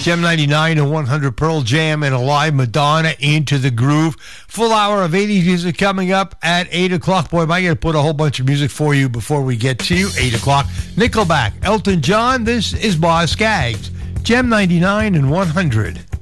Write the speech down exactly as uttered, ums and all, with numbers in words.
Gem ninety-nine and one hundred, Pearl Jam and a live Madonna, Into the Groove. Full hour of eighties music coming up at eight o'clock. Boy, am I going to put a whole bunch of music for you before we get to you. eight o'clock. Nickelback, Elton John. This is Boz Scaggs. Gem ninety-nine and one hundred.